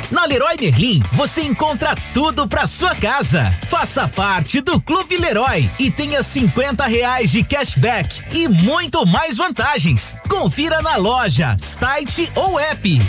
Na Leroy Merlin, você encontra tudo pra sua casa. Faça parte do Clube Leroy e tenha R$ 50 de cashback e muito mais vantagens. Confira na loja, site ou app.